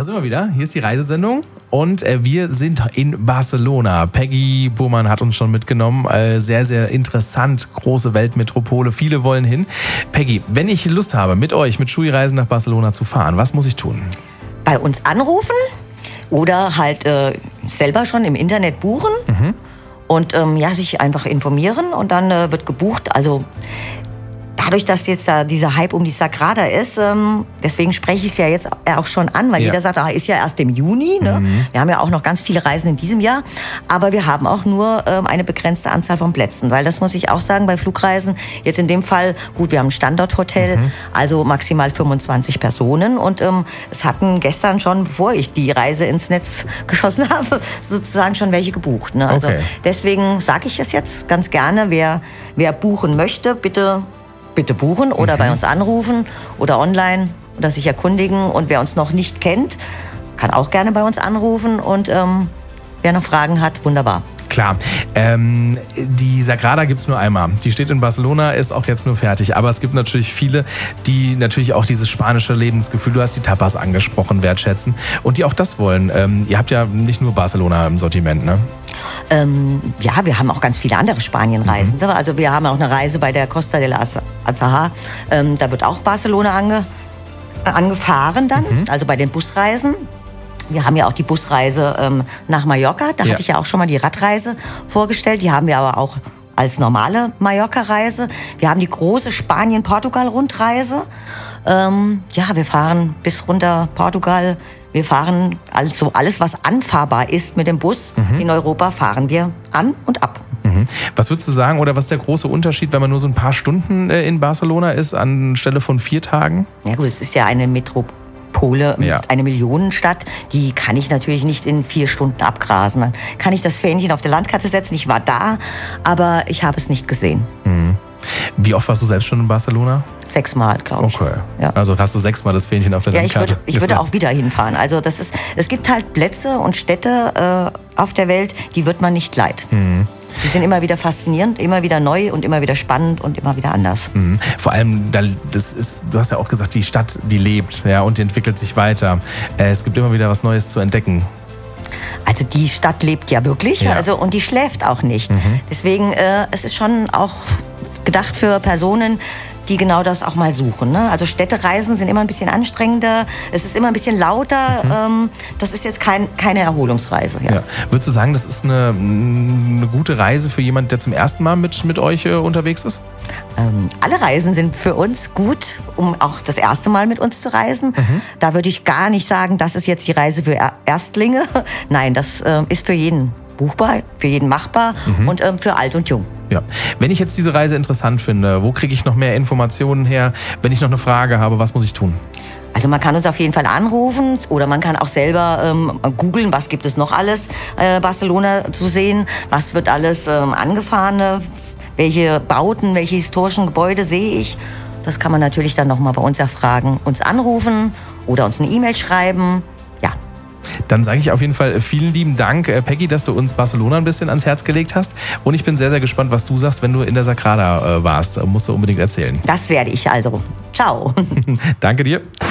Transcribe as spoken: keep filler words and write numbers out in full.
sind wir wieder. Hier ist die Reisesendung und äh, wir sind in Barcelona. Peggy Burmann hat uns schon mitgenommen. Äh, sehr, sehr interessant. Große Weltmetropole. Viele wollen hin. Peggy, wenn ich Lust habe, mit euch, mit Schuhi-Reisen nach Barcelona zu fahren, was muss ich tun? Bei uns anrufen oder halt äh, selber schon im Internet buchen. Mhm. Und ähm, ja, sich einfach informieren und dann äh, wird gebucht. Also dadurch, dass jetzt äh, dieser Hype um die Sagrada ist, ähm, deswegen spreche ich es ja jetzt auch schon an, weil ja. jeder sagt, ah, ist ja erst im Juni. Ne? Mhm. Wir haben ja auch noch ganz viele Reisen in diesem Jahr, aber wir haben auch nur ähm, eine begrenzte Anzahl von Plätzen, weil das muss ich auch sagen, bei Flugreisen, jetzt in dem Fall, gut, wir haben ein Standorthotel, mhm. also maximal fünfundzwanzig Personen und ähm, es hatten gestern schon, bevor ich die Reise ins Netz geschossen habe, sozusagen schon welche gebucht. Ne? Also okay. Deswegen sage ich es jetzt ganz gerne, wer, wer buchen möchte, bitte bitte buchen oder mhm. bei uns anrufen oder online oder sich erkundigen. Und wer uns noch nicht kennt, kann auch gerne bei uns anrufen. Und ähm, wer noch Fragen hat, wunderbar. Klar. Ähm, die Sagrada gibt es nur einmal. Die steht in Barcelona, ist auch jetzt nur fertig. Aber es gibt natürlich viele, die natürlich auch dieses spanische Lebensgefühl, du hast die Tapas angesprochen, wertschätzen und die auch das wollen. Ähm, ihr habt ja nicht nur Barcelona im Sortiment, ne? Ähm, ja, wir haben auch ganz viele andere Spanienreisen. Mhm. Also wir haben auch eine Reise bei der Costa de la Azahar. Ähm, da wird auch Barcelona ange, äh, angefahren dann, mhm. also bei den Busreisen. Wir haben ja auch die Busreise ähm, nach Mallorca. Da ja. hatte ich ja auch schon mal die Radreise vorgestellt. Die haben wir aber auch als normale Mallorca-Reise. Wir haben die große Spanien-Portugal-Rundreise. Ähm, ja, wir fahren bis runter Portugal. Wir fahren also alles, was anfahrbar ist mit dem Bus mhm. in Europa, fahren wir an und ab. Mhm. Was würdest du sagen, oder was ist der große Unterschied, wenn man nur so ein paar Stunden in Barcelona ist, anstelle von vier Tagen? Ja gut, es ist ja eine Metropole, ja. eine Millionenstadt, die kann ich natürlich nicht in vier Stunden abgrasen. Dann kann ich das Fähnchen auf der Landkarte setzen, ich war da, aber ich habe es nicht gesehen. Mhm. Wie oft warst du selbst schon in Barcelona? Sechsmal, glaube ich. Okay. Ja. Also hast du sechsmal das Fähnchen auf der ja, Landkarte? Ich würde, ich würde auch wieder hinfahren. Also das ist, es gibt halt Plätze und Städte äh, auf der Welt, die wird man nicht leid. Mhm. Die sind immer wieder faszinierend, immer wieder neu und immer wieder spannend und immer wieder anders. Mhm. Vor allem, das ist, du hast ja auch gesagt, die Stadt, die lebt, ja, und die entwickelt sich weiter. Äh, es gibt immer wieder was Neues zu entdecken. Also die Stadt lebt ja wirklich, ja. Also, und die schläft auch nicht. Mhm. Deswegen, äh, es ist schon auch gedacht für Personen, die genau das auch mal suchen. Ne? Also Städtereisen sind immer ein bisschen anstrengender, es ist immer ein bisschen lauter. Mhm. Ähm, das ist jetzt kein, keine Erholungsreise. Ja. Ja. Würdest du sagen, das ist eine, eine gute Reise für jemanden, der zum ersten Mal mit, mit euch äh, unterwegs ist? Ähm, alle Reisen sind für uns gut, um auch das erste Mal mit uns zu reisen. Mhm. Da würde ich gar nicht sagen, das ist jetzt die Reise für Erstlinge. Nein, das äh, ist für jeden buchbar, für jeden machbar mhm. und ähm, für alt und jung. Ja. Wenn ich jetzt diese Reise interessant finde, wo kriege ich noch mehr Informationen her? Wenn ich noch eine Frage habe, was muss ich tun? Also man kann uns auf jeden Fall anrufen oder man kann auch selber ähm, googeln, was gibt es noch alles äh, Barcelona zu sehen, was wird alles ähm, angefahren, welche Bauten, welche historischen Gebäude sehe ich. Das kann man natürlich dann nochmal bei uns erfragen, uns anrufen oder uns eine E-Mail schreiben. Dann sage ich auf jeden Fall vielen lieben Dank, Peggy, dass du uns Barcelona ein bisschen ans Herz gelegt hast. Und ich bin sehr, sehr gespannt, was du sagst, wenn du in der Sagrada warst. Musst du unbedingt erzählen. Das werde ich also. Ciao. Danke dir.